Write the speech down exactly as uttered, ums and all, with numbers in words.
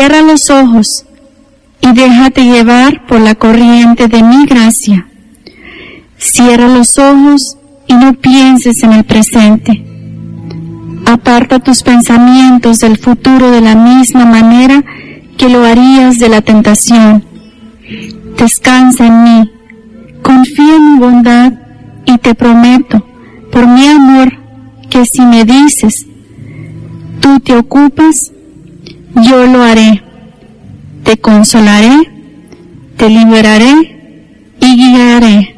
Cierra los ojos y déjate llevar por la corriente de mi gracia. Cierra los ojos y no pienses en el presente. Aparta tus pensamientos del futuro de la misma manera que lo harías de la tentación. Descansa en mí, confía en mi bondad y te prometo, por mi amor, que si me dices, tú te ocupas, yo lo haré. Te consolaré, te liberaré y guiaré.